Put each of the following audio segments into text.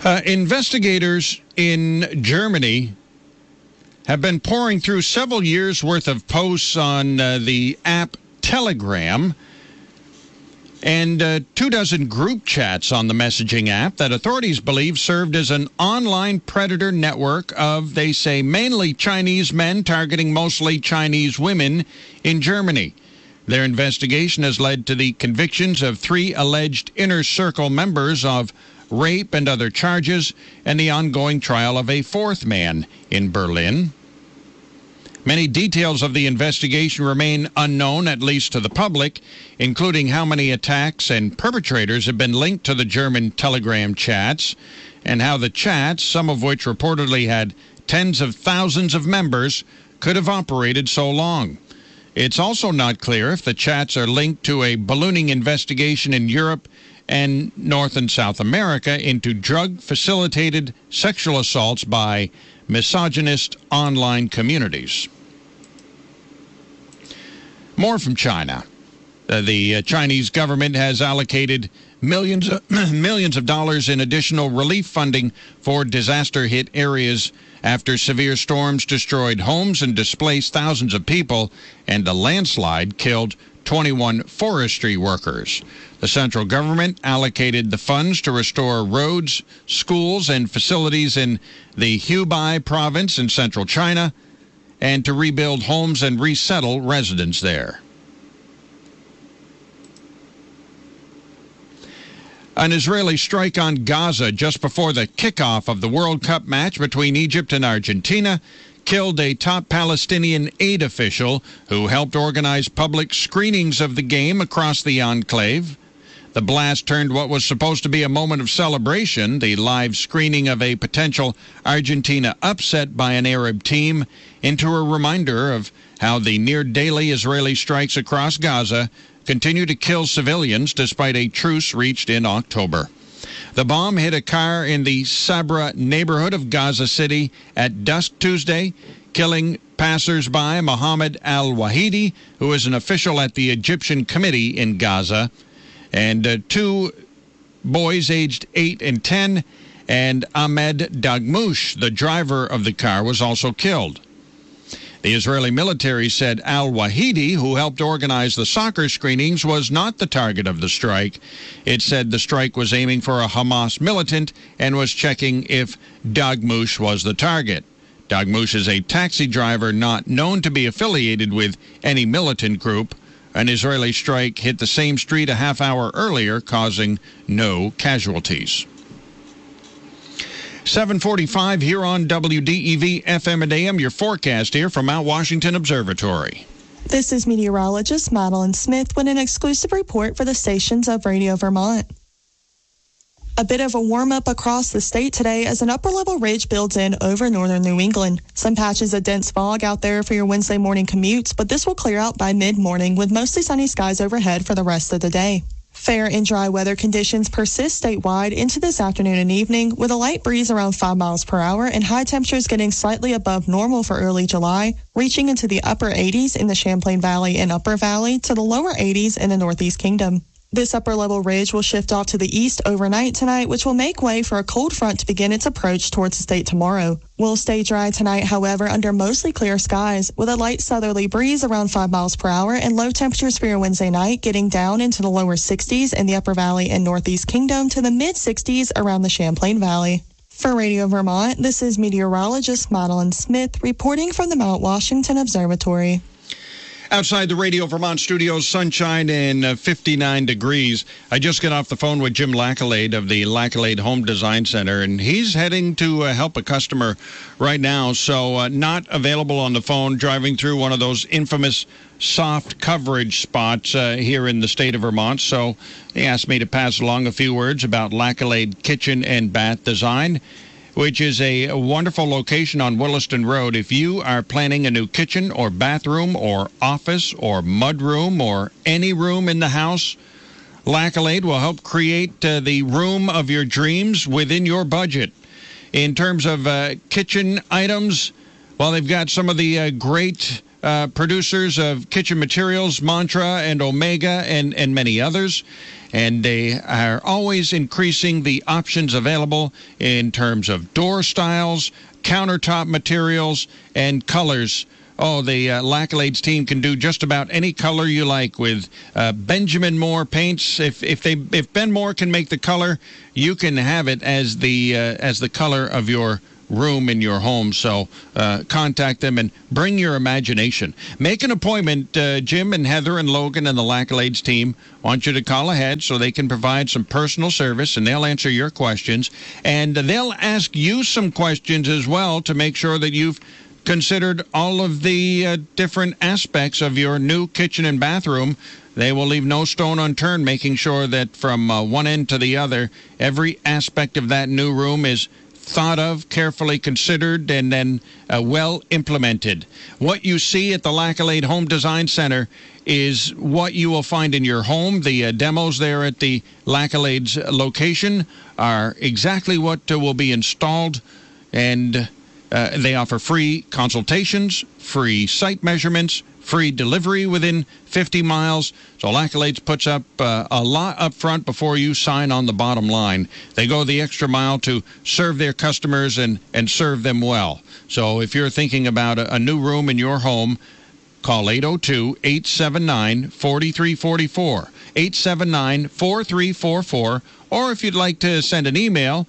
Investigators in Germany have been pouring through several years' worth of posts on the app Telegram and 24 group chats on the messaging app that authorities believe served as an online predator network of, they say, mainly Chinese men targeting mostly Chinese women in Germany. Their investigation has led to the convictions of 3 alleged Inner Circle members of rape and other charges, and the ongoing trial of a 4th man in Berlin. Many details of the investigation remain unknown, at least to the public, including how many attacks and perpetrators have been linked to the German Telegram chats, and how the chats, some of which reportedly had tens of thousands of members, could have operated so long. It's also not clear if the chats are linked to a ballooning investigation in Europe and North and South America into drug-facilitated sexual assaults by misogynist online communities. More from China. The Chinese government has allocated millions of dollars in additional relief funding for disaster-hit areas after severe storms destroyed homes and displaced thousands of people, and a landslide killed 21 forestry workers. The central government allocated the funds to restore roads, schools, and facilities in the Hubei province in central China, and to rebuild homes and resettle residents there. An Israeli strike on Gaza just before the kickoff of the World Cup match between Egypt and Argentina killed a top Palestinian aid official who helped organize public screenings of the game across the enclave. The blast turned what was supposed to be a moment of celebration, the live screening of a potential Argentina upset by an Arab team, into a reminder of how the near-daily Israeli strikes across Gaza continue to kill civilians despite a truce reached in October. The bomb hit a car in the Sabra neighborhood of Gaza City at dusk Tuesday, killing passers-by Mohammed al-Wahidi, who is an official at the Egyptian Committee in Gaza, and 2 boys aged 8 and 10, and Ahmed Dagmouche, the driver of the car, was also killed. The Israeli military said al-Wahidi, who helped organize the soccer screenings, was not the target of the strike. It said the strike was aiming for a Hamas militant and was checking if Dagmouche was the target. Dagmouche is a taxi driver not known to be affiliated with any militant group. An Israeli strike hit the same street a half hour earlier, causing no casualties. 7:45 here on WDEV FM and AM. Your forecast here from Mount Washington Observatory. This is meteorologist Madeline Smith with an exclusive report for the stations of Radio Vermont. A bit of a warm-up across the state today as an upper-level ridge builds in over northern New England. Some patches of dense fog out there for your Wednesday morning commutes, but this will clear out by mid-morning with mostly sunny skies overhead for the rest of the day. Fair and dry weather conditions persist statewide into this afternoon and evening, with a light breeze around 5 miles per hour and high temperatures getting slightly above normal for early July, reaching into the upper 80s in the Champlain Valley and Upper Valley to the lower 80s in the Northeast Kingdom. This upper-level ridge will shift off to the east overnight tonight, which will make way for a cold front to begin its approach towards the state tomorrow. We'll stay dry tonight, however, under mostly clear skies, with a light southerly breeze around 5 miles per hour and low temperatures for your Wednesday night getting down into the lower 60s in the Upper Valley and Northeast Kingdom to the mid-60s around the Champlain Valley. For Radio Vermont, this is meteorologist Madeline Smith reporting from the Mount Washington Observatory. Outside the Radio Vermont studios, sunshine and 59 degrees. I just got off the phone with Jim Lacalade of the Lacalade Home Design Center, and he's heading to help a customer right now, so not available on the phone, driving through one of those infamous soft coverage spots here in the state of Vermont. So he asked me to pass along a few words about Lacalade Kitchen and Bath Design, which is a wonderful location on Williston Road. If you are planning a new kitchen or bathroom or office or mudroom or any room in the house, Lacalade will help create the room of your dreams within your budget. In terms of kitchen items, well, they've got some of the great producers of kitchen materials, Mantra and Omega, and many others. and they are always increasing the options available in terms of door styles, countertop materials, and colors. Oh, the Lacolade's team can do just about any color you like with Benjamin Moore paints. If Ben Moore can make the color, you can have it as the color of your room in your home. So contact them and bring your imagination. Make an appointment. Jim and Heather and Logan and the Lacolade's team want you to call ahead so they can provide some personal service, and they'll answer your questions. And they'll ask you some questions as well to make sure that you've considered all of the different aspects of your new kitchen and bathroom. They will leave no stone unturned, making sure that from one end to the other, every aspect of that new room is thought of, carefully considered, and then well implemented. What you see at the Lacolade Home Design Center is what you will find in your home. The demos there at the Lacolade's location are exactly what will be installed, and they offer free consultations, free site measurements, free delivery within 50 miles. So Lacolade's puts up a lot up front before you sign on the bottom line. They go the extra mile to serve their customers and serve them well. So if you're thinking about a new room in your home, call 802-879-4344, 879-4344, or if you'd like to send an email,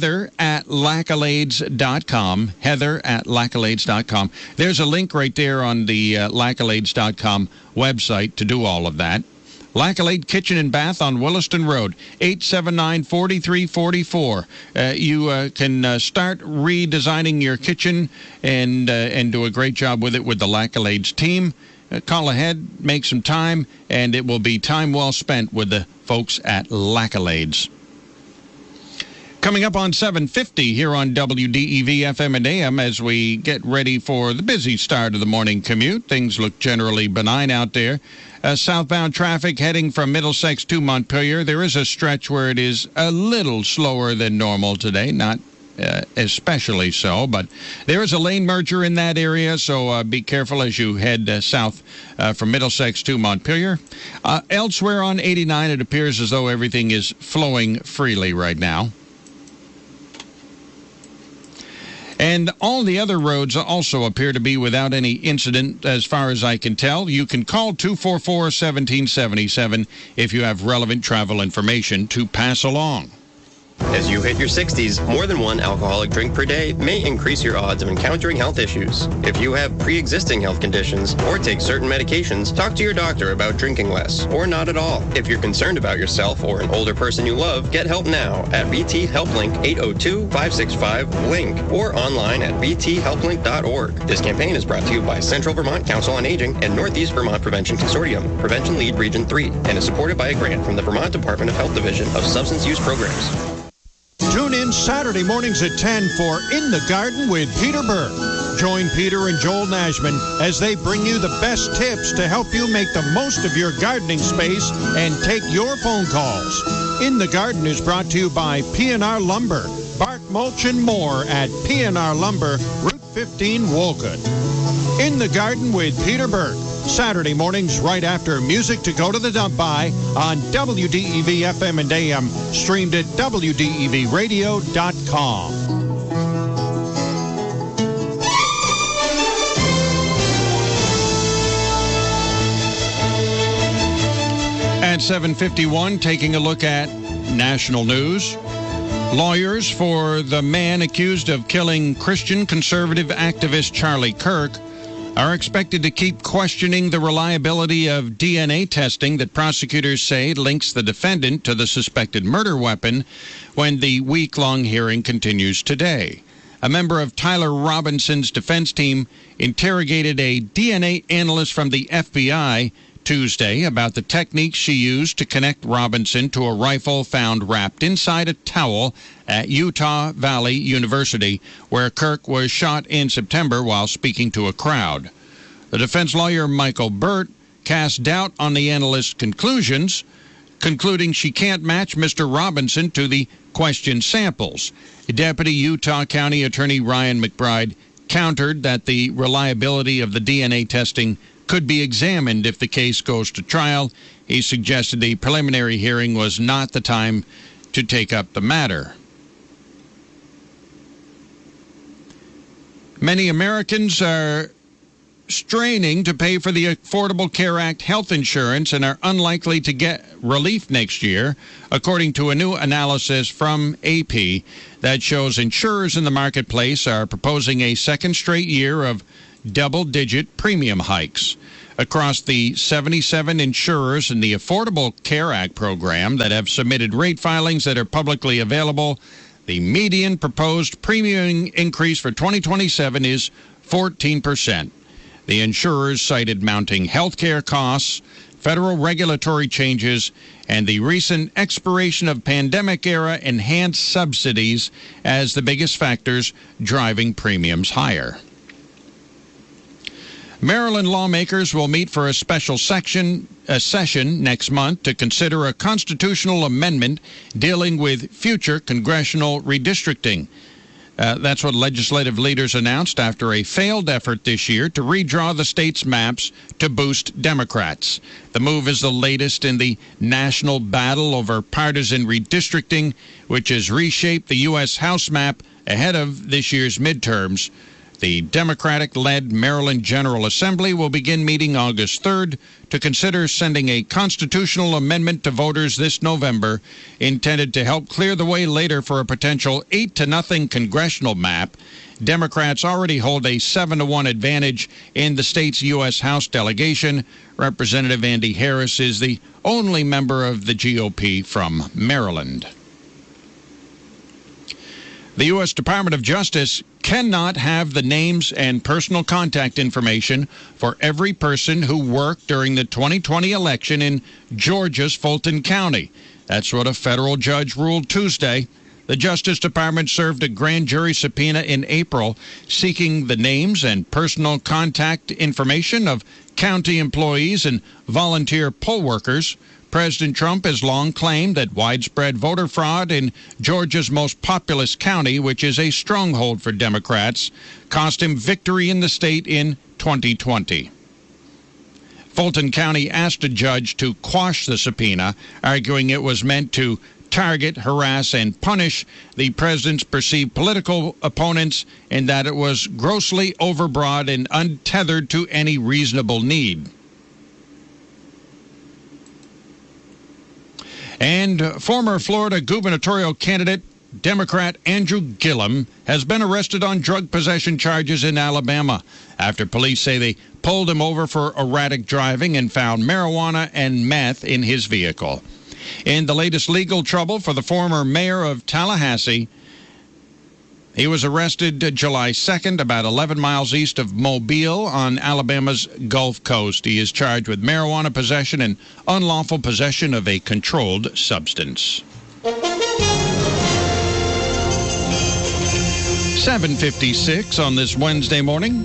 heather@lacolades.com, heather@lacolades.com. There's a link right there on the lacolades.com website to do all of that. Lacolade Kitchen and Bath on Williston Road, 879-4344. You can start redesigning your kitchen and do a great job with it with the Lacolade's team. Call ahead, make some time, and it will be time well spent with the folks at Lacolade's. Coming up on 7:50 here on WDEV FM and AM as we get ready for the busy start of the morning commute. Things look generally benign out there. Southbound traffic heading from Middlesex to Montpelier. There is a stretch where it is a little slower than normal today, not especially so, but there is a lane merger in that area, so be careful as you head south from Middlesex to Montpelier. Elsewhere on 89, it appears as though everything is flowing freely right now. And all the other roads also appear to be without any incident as far as I can tell. You can call 244-1777 if you have relevant travel information to pass along. As you hit your 60s, more than one alcoholic drink per day may increase your odds of encountering health issues. If you have pre-existing health conditions or take certain medications, talk to your doctor about drinking less or not at all. If you're concerned about yourself or an older person you love, get help now at VT HelpLink 802-565-LINK or online at vthelplink.org. This campaign is brought to you by Central Vermont Council on Aging and Northeast Vermont Prevention Consortium, Prevention Lead Region 3, and is supported by a grant from the Vermont Department of Health Division of Substance Use Programs. Tune in Saturday mornings at 10 for In the Garden with Peter Burke. Join Peter and Joel Nashman as they bring you the best tips to help you make the most of your gardening space and take your phone calls. In the Garden is brought to you by P&R Lumber, bark, mulch, and more at P&R Lumber, Route 15, Wolcott. In the Garden with Peter Burke. Saturday mornings right after Music to Go to the Dump By on WDEV FM and AM, streamed at WDEVradio.com. At 7:51, taking a look at national news. Lawyers for the man accused of killing Christian conservative activist Charlie Kirk are expected to keep questioning the reliability of DNA testing that prosecutors say links the defendant to the suspected murder weapon when the week-long hearing continues today. A member of Tyler Robinson's defense team interrogated a DNA analyst from the FBI Tuesday about the techniques she used to connect Robinson to a rifle found wrapped inside a towel at Utah Valley University, where Kirk was shot in September while speaking to a crowd. The defense lawyer, Michael Burt, cast doubt on the analyst's conclusions, concluding she can't match Mr. Robinson to the questioned samples. Deputy Utah County Attorney Ryan McBride countered that the reliability of the DNA testing could be examined if the case goes to trial. he suggested the preliminary hearing was not the time to take up the matter. Many Americans are straining to pay for the Affordable Care Act health insurance and are unlikely to get relief next year, according to a new analysis from AP that shows insurers in the marketplace are proposing a second straight year of double-digit premium hikes. Across the 77 insurers in the Affordable Care Act program that have submitted rate filings that are publicly available, the median proposed premium increase for 2027 is 14%. The insurers cited mounting health care costs, federal regulatory changes, and the recent expiration of pandemic-era enhanced subsidies as the biggest factors driving premiums higher. Maryland lawmakers will meet for a special session next month to consider a constitutional amendment dealing with future congressional redistricting. That's what legislative leaders announced after a failed effort this year to redraw the state's maps to boost Democrats. The move is the latest in the national battle over partisan redistricting, which has reshaped the U.S. House map ahead of this year's midterms. The Democratic-led Maryland General Assembly will begin meeting August 3rd to consider sending a constitutional amendment to voters this November intended to help clear the way later for a potential 8-0 congressional map. Democrats already hold a 7-1 advantage in the state's U.S. House delegation. Representative Andy Harris is the only member of the GOP from Maryland. The U.S. Department of Justice cannot have the names and personal contact information for every person who worked during the 2020 election in Georgia's Fulton County. That's what a federal judge ruled Tuesday. The Justice Department served a grand jury subpoena in April seeking the names and personal contact information of county employees and volunteer poll workers. President Trump has long claimed that widespread voter fraud in Georgia's most populous county, which is a stronghold for Democrats, cost him victory in the state in 2020. Fulton County asked a judge to quash the subpoena, arguing it was meant to target, harass, and punish the president's perceived political opponents and that it was grossly overbroad and untethered to any reasonable need. And former Florida gubernatorial candidate, Democrat Andrew Gillum, has been arrested on drug possession charges in Alabama after police say they pulled him over for erratic driving and found marijuana and meth in his vehicle. In the latest legal trouble for the former mayor of Tallahassee, he was arrested July 2nd, about 11 miles east of Mobile on Alabama's Gulf Coast. He is charged with marijuana possession and unlawful possession of a controlled substance. 7:56 on this Wednesday morning.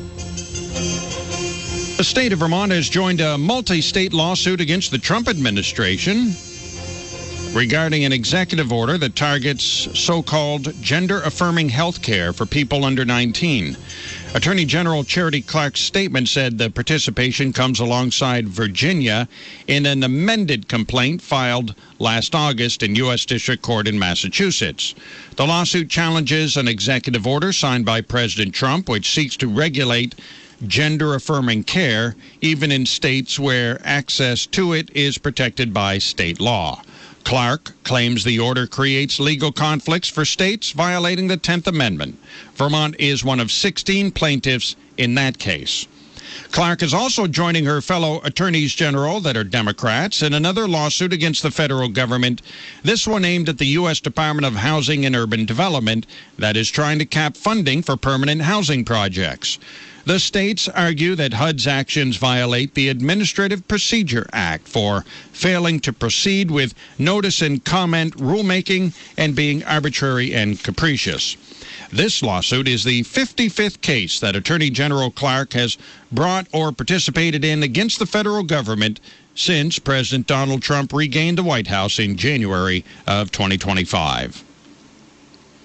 The state of Vermont has joined a multi-state lawsuit against the Trump administration regarding an executive order that targets so-called gender-affirming health care for people under 19. Attorney General Charity Clark's statement said the participation comes alongside Virginia in an amended complaint filed last August in U.S. District Court in Massachusetts. The lawsuit challenges an executive order signed by President Trump which seeks to regulate gender-affirming care even in states where access to it is protected by state law. Clark claims the order creates legal conflicts for states violating the 10th Amendment. Vermont is one of 16 plaintiffs in that case. Clark is also joining her fellow attorneys general that are Democrats in another lawsuit against the federal government, this one aimed at the U.S. Department of Housing and Urban Development that is trying to cap funding for permanent housing projects. The states argue that HUD's actions violate the Administrative Procedure Act for failing to proceed with notice and comment rulemaking and being arbitrary and capricious. This lawsuit is the 55th case that Attorney General Clark has brought or participated in against the federal government since President Donald Trump regained the White House in January of 2025.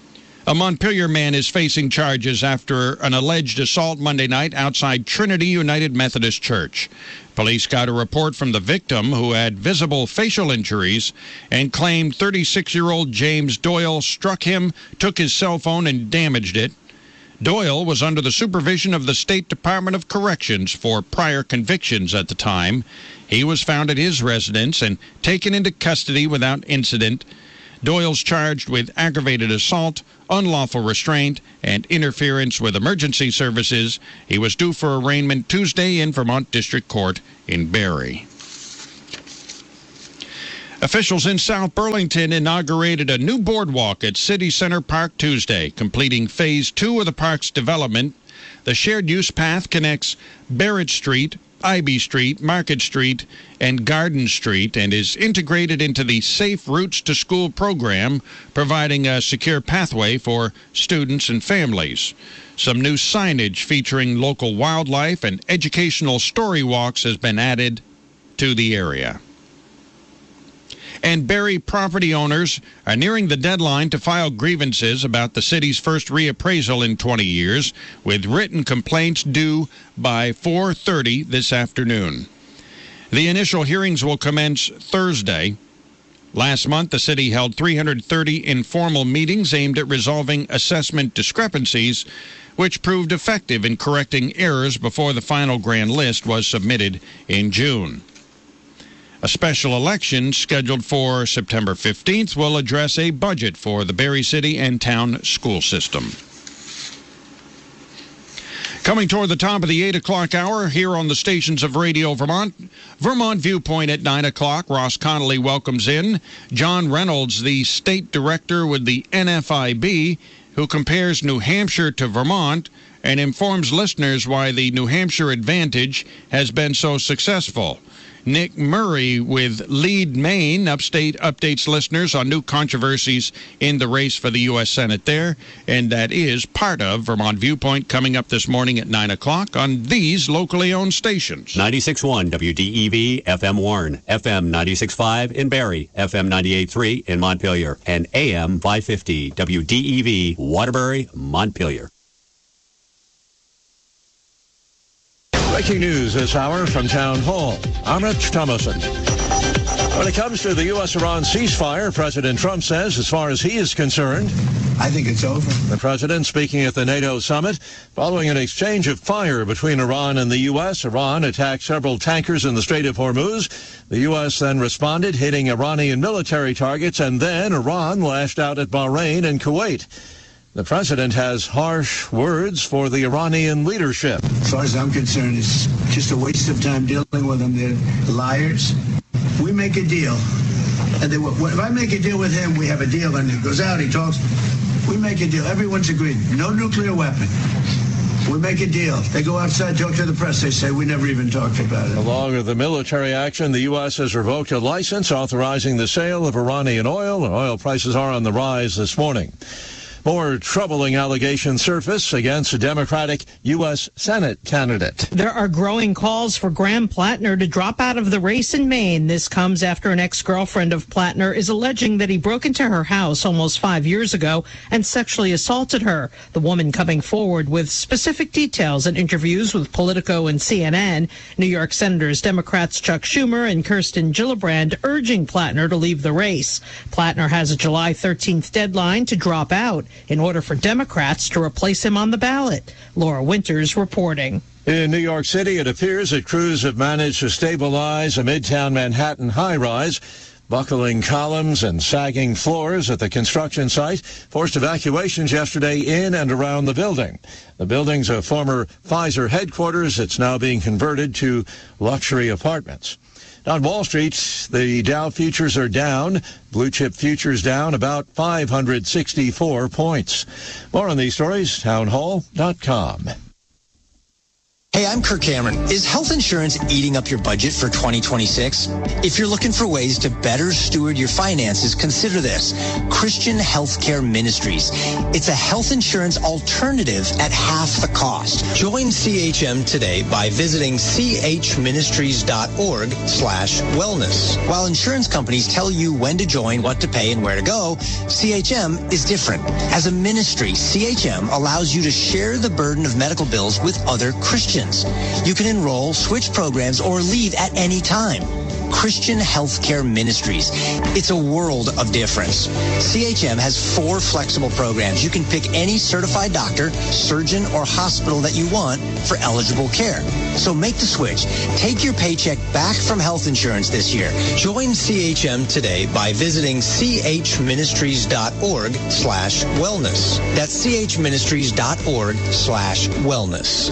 A Montpelier man is facing charges after an alleged assault Monday night outside Trinity United Methodist Church. Police got a report from the victim, who had visible facial injuries, and claimed 36-year-old James Doyle struck him, took his cell phone, and damaged it. Doyle was under the supervision of the State Department of Corrections for prior convictions at the time. He was found at his residence and taken into custody without incident. Doyle's charged with aggravated assault, unlawful restraint, and interference with emergency services. He was due for arraignment Tuesday in Vermont District Court in Barrie. Officials in South Burlington inaugurated a new boardwalk at City Center Park Tuesday, completing Phase 2 of the park's development. The shared-use path connects Barrett Street, Ivy Street, Market Street, and Garden Street, and is integrated into the Safe Routes to School program, providing a secure pathway for students and families. Some new signage featuring local wildlife and educational story walks has been added to the area. And Barrie property owners are nearing the deadline to file grievances about the city's first reappraisal in 20 years, with written complaints due by 4:30 this afternoon. The initial hearings will commence Thursday. Last month, the city held 330 informal meetings aimed at resolving assessment discrepancies, which proved effective in correcting errors before the final grand list was submitted in June. A special election scheduled for September 15th will address a budget for the Barrie City and Town school system. Coming toward the top of the 8 o'clock hour here on the stations of Radio Vermont, Vermont Viewpoint at 9 o'clock. Ross Connolly welcomes in John Reynolds, the state director with the NFIB, who compares New Hampshire to Vermont and informs listeners why the New Hampshire advantage has been so successful. Nick Murray with Lead Maine Upstate updates listeners on new controversies in the race for the U.S. Senate there, and that is part of Vermont Viewpoint coming up this morning at 9 o'clock on these locally owned stations. 96.1 WDEV FM Warren, FM 96.5 in Barrie, FM 98.3 in Montpelier, and AM 550 WDEV Waterbury, Montpelier. Breaking news this hour from Town Hall. I'm Rich Thomason. When it comes to the U.S.-Iran ceasefire, President Trump says, as far as he is concerned, I think it's over. The president speaking at the NATO summit following an exchange of fire between Iran and the U.S. Iran attacked several tankers in the Strait of Hormuz. The U.S. then responded, hitting Iranian military targets, and then Iran lashed out at Bahrain and Kuwait. The president has harsh words for the Iranian leadership. As far as I'm concerned, it's just a waste of time dealing with them. They're liars. We make a deal. And if I make a deal with him, we have a deal, and he goes out, he talks. We make a deal. Everyone's agreed. No nuclear weapon. We make a deal. They go outside, talk to the press. They say, we never even talked about it. Along with the military action, the U.S. has revoked a license authorizing the sale of Iranian oil, and oil prices are on the rise this morning. More troubling allegations surface against a Democratic U.S. Senate candidate. There are growing calls for Graham Plattner to drop out of the race in Maine. This comes after an ex-girlfriend of Plattner is alleging that he broke into her house almost 5 years ago and sexually assaulted her. The woman coming forward with specific details in interviews with Politico and CNN. New York Senators Democrats Chuck Schumer and Kirsten Gillibrand urging Plattner to leave the race. Plattner has a July 13th deadline to drop out in order for Democrats to replace him on the ballot. Laura Winters reporting. In New York City, it appears that crews have managed to stabilize a Midtown Manhattan high-rise. Buckling columns and sagging floors at the construction site forced evacuations yesterday in and around the building. The building's a former Pfizer headquarters. It's now being converted to luxury apartments. On Wall Street, the Dow futures are down. Blue chip futures down about 564 points. More on these stories, townhall.com. Hey, I'm Kirk Cameron. Is health insurance eating up your budget for 2026? If you're looking for ways to better steward your finances, consider this. Christian Healthcare Ministries. It's a health insurance alternative at half the cost. Join CHM today by visiting chministries.org/wellness. While insurance companies tell you when to join, what to pay, and where to go, CHM is different. As a ministry, CHM allows you to share the burden of medical bills with other Christians. You can enroll, switch programs, or leave at any time. Christian Healthcare Ministries. It's a world of difference. CHM has 4 flexible programs. You can pick any certified doctor, surgeon, or hospital that you want for eligible care. So make the switch. Take your paycheck back from health insurance this year. Join CHM today by visiting chministries.org/wellness. That's chministries.org/wellness.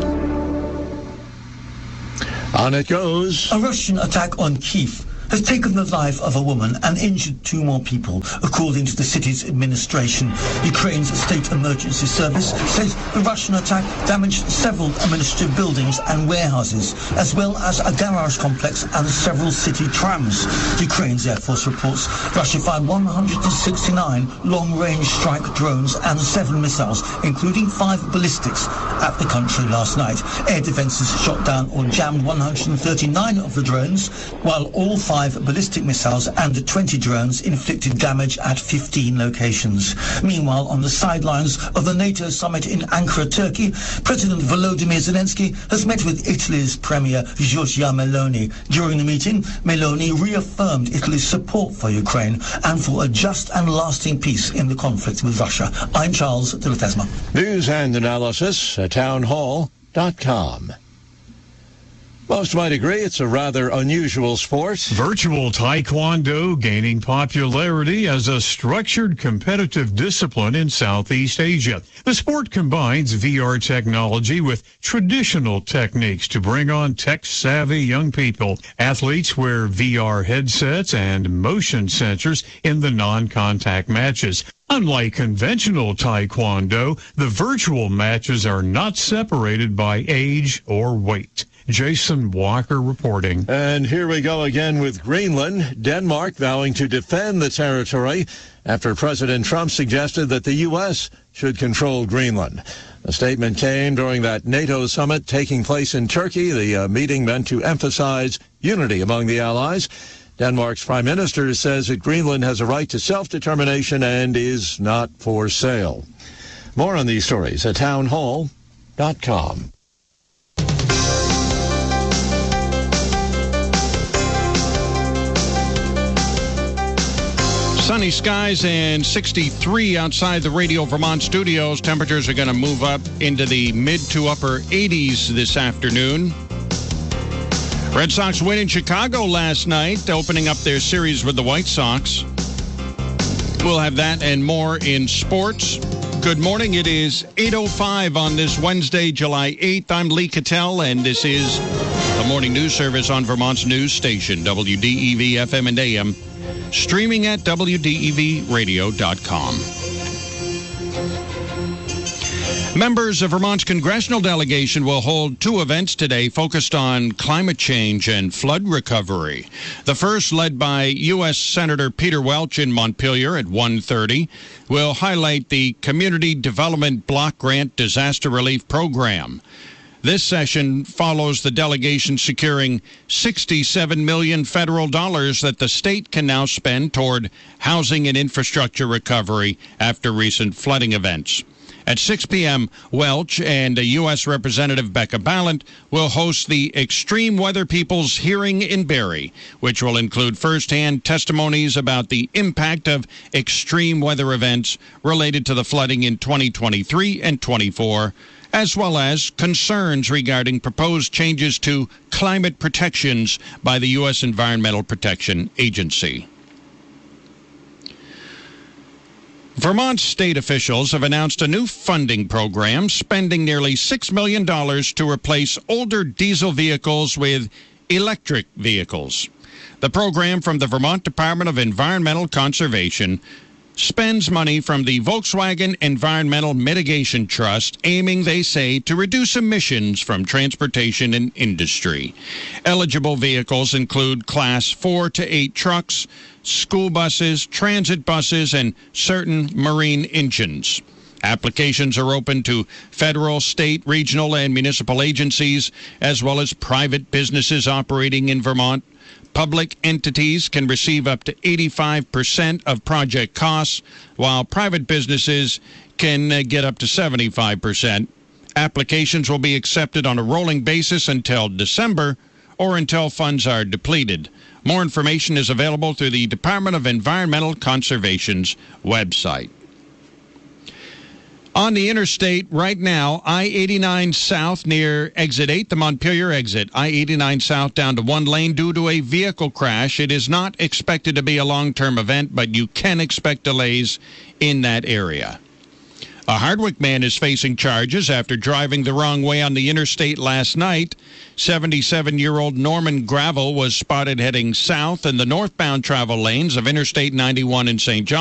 On it goes. A Russian attack on Kyiv has taken the life of a woman and injured 2 more people, according to the city's administration. Ukraine's state emergency service says the Russian attack damaged several administrative buildings and warehouses, as well as a garage complex and several city trams. Ukraine's Air Force reports Russia fired 169 long-range strike drones and 7 missiles, including 5 ballistics, at the country last night. Air defenses shot down or jammed 139 of the drones, while all 5 ballistic missiles and 20 drones inflicted damage at 15 locations. Meanwhile, on the sidelines of the NATO summit in Ankara, Turkey, President Volodymyr Zelensky has met with Italy's Premier Giorgia Meloni. During the meeting, Meloni reaffirmed Italy's support for Ukraine and for a just and lasting peace in the conflict with Russia. I'm Charles de Ledesma. News and analysis at townhall.com. Most might agree it's a rather unusual sport. Virtual Taekwondo gaining popularity as a structured competitive discipline in Southeast Asia. The sport combines VR technology with traditional techniques to bring on tech-savvy young people. Athletes wear VR headsets and motion sensors in the non-contact matches. Unlike conventional Taekwondo, the virtual matches are not separated by age or weight. Jason Walker reporting. And here we go again with Greenland. Denmark vowing to defend the territory after President Trump suggested that the U.S. should control Greenland. The statement came during that NATO summit taking place in Turkey. The meeting meant to emphasize unity among the allies. Denmark's prime minister says that Greenland has a right to self-determination and is not for sale. More on these stories at townhall.com. Sunny skies and 63 outside the Radio Vermont studios. Temperatures are going to move up into the mid to upper 80s this afternoon. Red Sox win in Chicago last night, opening up their series with the White Sox. We'll have that and more in sports. Good morning. It is 8:05 on this Wednesday, July 8th. I'm Lee Cattell, and this is the morning news service on Vermont's news station, WDEV FM and AM. Streaming at WDEVradio.com. Members of Vermont's congressional delegation will hold 2 events today focused on climate change and flood recovery. The first, led by U.S. Senator Peter Welch in Montpelier at 1:30, will highlight the Community Development Block Grant Disaster Relief Program. This session follows the delegation securing $67 million federal dollars that the state can now spend toward housing and infrastructure recovery after recent flooding events. At 6 p.m., Welch and U.S. Representative Becca Balint will host the Extreme Weather People's Hearing in Barrie, which will include firsthand testimonies about the impact of extreme weather events related to the flooding in 2023 and 24, as well as concerns regarding proposed changes to climate protections by the U.S. Environmental Protection Agency. Vermont state officials have announced a new funding program spending nearly $6 million to replace older diesel vehicles with electric vehicles. The program from the Vermont Department of Environmental Conservation spends money from the Volkswagen Environmental Mitigation Trust, aiming, they say, to reduce emissions from transportation and industry. Eligible vehicles include Class 4 to 8 trucks, school buses, transit buses, and certain marine engines. Applications are open to federal, state, regional, and municipal agencies, as well as private businesses operating in Vermont. Public entities can receive up to 85% of project costs, while private businesses can get up to 75%. Applications will be accepted on a rolling basis until December or until funds are depleted. More information is available through the Department of Environmental Conservation's website. On the interstate right now, I-89 South near Exit 8, the Montpelier exit. I-89 South down to one lane due to a vehicle crash. It is not expected to be a long-term event, but you can expect delays in that area. A Hardwick man is facing charges after driving the wrong way on the interstate last night. 77-year-old Norman Gravel was spotted heading south in the northbound travel lanes of Interstate 91 in St. John.